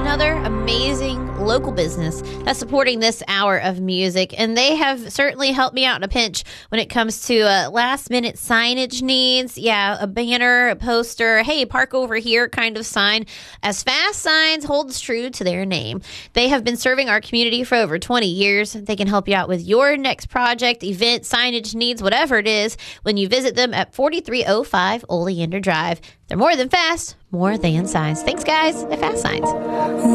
another amazing local business that's supporting this hour of music, and they have certainly helped me out in a pinch when it comes to last-minute signage needs. Yeah, a banner, a poster, hey, park over here kind of sign. As Fast Signs holds true to their name. They have been serving our community for over 20 years. They can help you out with your next project, event, signage needs, whatever it is, when you visit them at 4305 Oleander Drive. They're more than fast, more than signs. Thanks, guys, at Fast Signs.